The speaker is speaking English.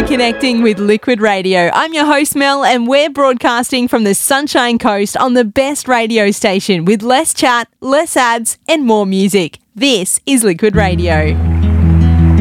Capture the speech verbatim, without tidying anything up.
Reconnecting with Liquid Radio. I'm your host Mel and we're broadcasting from the Sunshine Coast on the best radio station with less chat, less ads and more music. This is Liquid Radio.